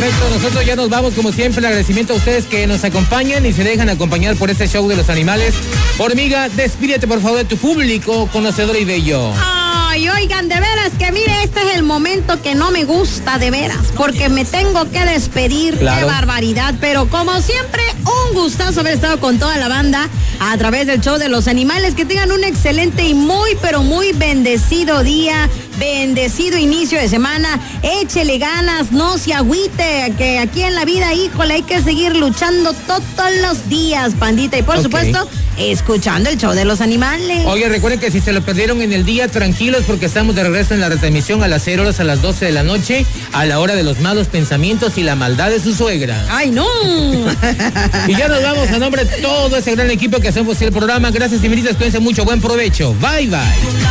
Perfecto, nosotros ya nos vamos como siempre. El agradecimiento a ustedes que nos acompañan y se dejan acompañar por este show de los animales. Hormiga, despídete por favor de tu público conocedor y bello. Ay, oigan, de veras que mire, este es el momento que no me gusta de veras, porque me tengo que despedir. Claro. Qué barbaridad, pero como siempre, un gustazo haber estado con toda la banda a través del show de los animales. Que tengan un excelente y muy, pero muy bendecido día, bendecido inicio de semana. Échele ganas, no se agüite, que aquí en la vida, híjole, hay que seguir luchando todos los días, pandita, y por supuesto, escuchando el show de los animales. Oye, recuerden que si se lo perdieron en el día, tranquilos, porque estamos de regreso en la retransmisión a las 0 horas, a las 12 de la noche, a la hora de los malos pensamientos y la maldad de su suegra. ¡Ay, no! Y ya nos vamos a nombre de todo ese gran equipo que hacemos el programa. Gracias, infinitas, cuídense mucho, buen provecho. Bye, bye.